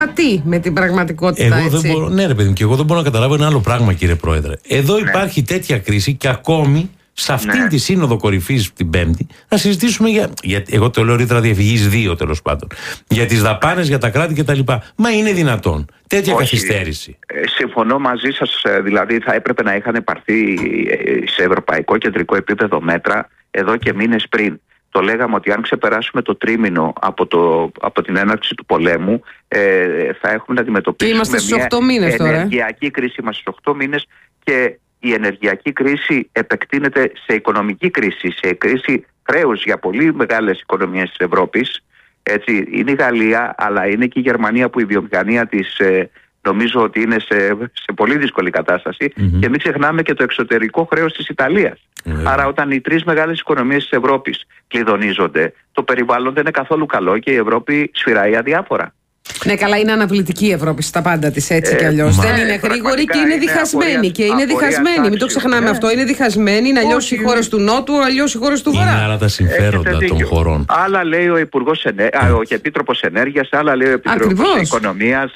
Τι με την πραγματικότητα, εγώ έτσι. δεν μπορώ, ναι, ρε παιδί μου, και εγώ δεν μπορώ να καταλάβω ένα άλλο πράγμα, κύριε Πρόεδρε. Εδώ υπάρχει τέτοια κρίση και ακόμη σε αυτήν τη σύνοδο κορυφής την Πέμπτη θα συζητήσουμε για εγώ το λέω ρήτρα διαφυγής 2 τέλος πάντων. Για τις δαπάνες, για τα κράτη κτλ. Μα είναι δυνατόν τέτοια καθυστέρηση? Συμφωνώ μαζί σας. Δηλαδή θα έπρεπε να είχαν πάρθει σε ευρωπαϊκό κεντρικό επίπεδο μέτρα εδώ και μήνες πριν. Το λέγαμε ότι αν ξεπεράσουμε το τρίμηνο από την έναρξη του πολέμου, θα έχουμε να αντιμετωπίσουμε μια ενεργειακή κρίση. Είμαστε στους 8 μήνες και η ενεργειακή κρίση επεκτείνεται σε οικονομική κρίση, σε κρίση χρέους για πολύ μεγάλες οικονομίες της Ευρώπης. Έτσι, είναι η Γαλλία, αλλά είναι και η Γερμανία που η βιομηχανία της νομίζω ότι είναι σε πολύ δύσκολη κατάσταση. Και μην ξεχνάμε και το εξωτερικό χρέος της Ιταλίας. Άρα όταν οι 3 μεγάλες οικονομίες της Ευρώπης κλειδονίζονται, το περιβάλλον δεν είναι καθόλου καλό και η Ευρώπη σφυράει αδιάφορα. Ναι, καλά, είναι αναβλητική η Ευρώπη στα πάντα της, έτσι κι αλλιώς. Δεν είναι γρήγορη και είναι διχασμένη. Και είναι διχασμένη. Μην το ξεχνάμε αυτό. Είναι διχασμένη. Είναι αλλιώς οι χώρες του Νότου, αλλιώς οι χώρες του Βορρά. Είναι άρα τα συμφέροντα των χωρών. Άλλα λέει ο Επίτροπος Ενέργειας, άλλα λέει ο Επίτροπος Οικονομίας.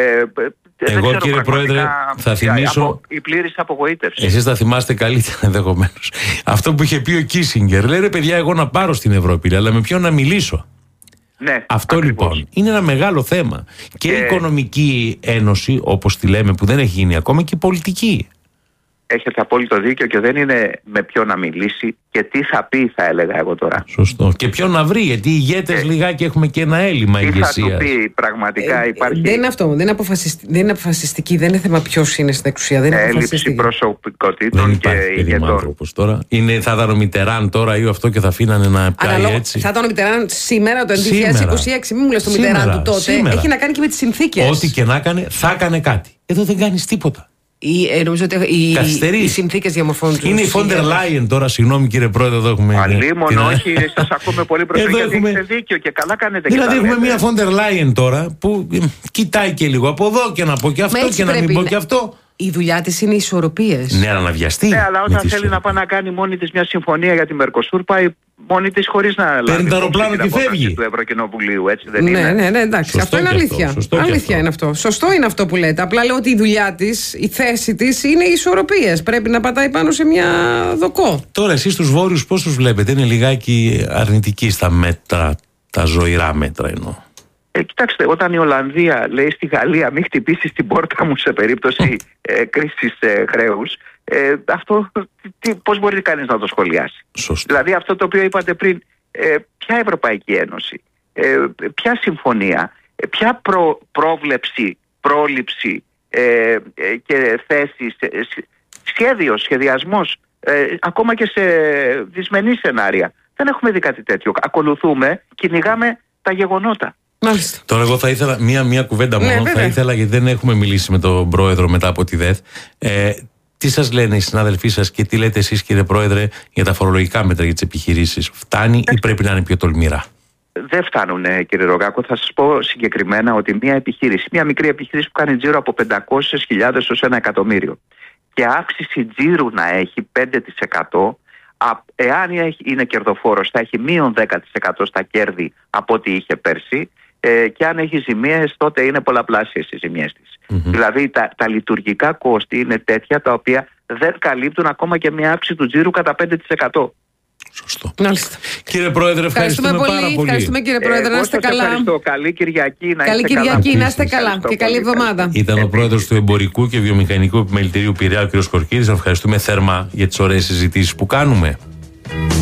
Εγώ, κύριε Πρόεδρε, θα θυμίσω. Η πλήρης απογοήτευση. Εσείς θα θυμάστε καλύτερα ενδεχομένως. Αυτό που είχε πει ο Κίσιγκερ. Λέει, ρε παιδιά, εγώ να πάρω στην Ευρώπη, αλλά με ποιον να μιλήσω? Ναι, αυτό ακριβώς. Λοιπόν είναι ένα μεγάλο θέμα. Και η Οικονομική Ένωση, όπως τη λέμε, που δεν έχει γίνει ακόμα, και η πολιτική. Έχετε απόλυτο δίκιο και δεν είναι με ποιον να μιλήσει και τι θα πει, θα έλεγα εγώ τώρα. Σωστό. Και ποιον να βρει, γιατί οι ηγέτες λιγάκι έχουμε και ένα έλλειμμα ηγεσίας. Τι θα του πει, πραγματικά υπάρχει. Δεν είναι αυτό. Δεν είναι αποφασιστική. Δεν είναι θέμα ποιος είναι στην εξουσία. Δεν είναι έλλειψη προσωπικότητων και ηγετών. Τώρα. Θα ήταν ο Μιτεράν τώρα ή αυτό και θα αφήνανε να πιάει έτσι? Θα ήταν ο Μιτεράν σήμερα, το 2026. Μην μου λες το Μιτεράν του τότε. Έχει να κάνει και με τις συνθήκες. Ό,τι και να έκανε, θα έκανε κάτι. Εδώ δεν κάνεις τίποτα. Νομίζω ότι οι συνθήκες διαμορφώνουν. Είναι η Φόντερ Λάιεν τώρα, συγγνώμη κύριε Πρόεδρε, εδώ έχουμε. Αλλήμον, όχι, σας ακούμε πολύ προσεκτικά. Έχετε δίκιο και καλά κάνετε. Δηλαδή έχουμε μια Φόντερ Λάιεν τώρα που κοιτάει και λίγο από εδώ και να πω και αυτό και να μην πω και αυτό. Η δουλειά της είναι οι ισορροπίες. Ναι, αλλά να βιαστεί. Ναι, αλλά όταν θέλει να πάει να κάνει μόνη της μια συμφωνία για τη Μερκοσούρ, πάει μόνη της χωρίς να λάβει. Παίρνει το αεροπλάνο και φεύγει. Του Ευρωκοινοβουλίου, έτσι δεν είναι? Ναι, εντάξει. Σωστό, αυτό είναι αλήθεια. Αλήθεια είναι αυτό. Σωστό είναι αυτό που λέτε. Απλά λέω ότι η δουλειά της, η θέση της είναι οι ισορροπίες. Πρέπει να πατάει πάνω σε μια δοκό. Τώρα, εσείς τους βόρειους πώς τους βλέπετε? Είναι λιγάκι αρνητικοί στα μέτρα, τα ζωηρά μέτρα εννοώ. Κοιτάξτε, όταν η Ολλανδία λέει στη Γαλλία μην χτυπήσει την πόρτα μου σε περίπτωση κρίσης χρέους, αυτό πώς μπορεί κανείς να το σχολιάσει? Σωστό. Δηλαδή αυτό το οποίο είπατε πριν, ποια Ευρωπαϊκή Ένωση, ποια συμφωνία, ποια πρόβλεψη, πρόληψη και θέση, σχεδιασμός, ακόμα και σε δυσμενή σενάρια. Δεν έχουμε δει κάτι τέτοιο. Ακολουθούμε, κυνηγάμε τα γεγονότα. Μάλιστα. Τώρα εγώ θα ήθελα μία κουβέντα μόνο, θα ήθελα, γιατί δεν έχουμε μιλήσει με τον Πρόεδρο μετά από τη ΔΕΘ. Τι σας λένε οι συνάδελφοί σας και τι λέτε εσείς, κύριε Πρόεδρε, για τα φορολογικά μέτρα για τις επιχειρήσεις? Φτάνει ή πρέπει να είναι πιο τολμηρά? Δεν φτάνουν, κύριε Ρογάκο. Θα σας πω συγκεκριμένα ότι μια μικρή επιχείρηση που κάνει τζίρο από 500.000 ως 1 εκατομμύριο και αύξηση τζίρου να έχει 5%, εάν είναι κερδοφόρος θα έχει μείον 10% στα κέρδη από ό,τι είχε πέρσι, και αν έχει ζημίες τότε είναι πολλαπλάσιες οι ζημίες της. Δηλαδή τα λειτουργικά κόστη είναι τέτοια τα οποία δεν καλύπτουν ακόμα και μια αύξηση του τζίρου κατά 5%. Σωστό. Μάλιστα. Κύριε Πρόεδρε, ευχαριστούμε πάρα πολύ. Ευχαριστούμε, κύριε Πρόεδρε, να είστε καλά. Ευχαριστώ. Καλή Κυριακή, να είστε καλά και καλή εβδομάδα. Ήταν ο Πρόεδρος του Εμπορικού και Βιομηχανικού Επιμελητηρίου Πειραιά, ο κ. Κορκίδης. Ευχαριστούμε θερμά για τις ωραίες συζητήσεις που κάνουμε.